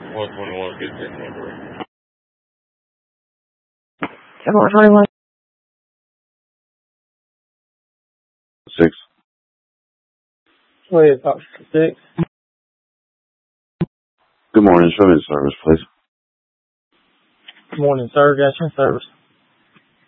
121, get that number. 121. 6. Wait, about 6. Good morning. Show me the service, please. Good morning, sir. Got your service.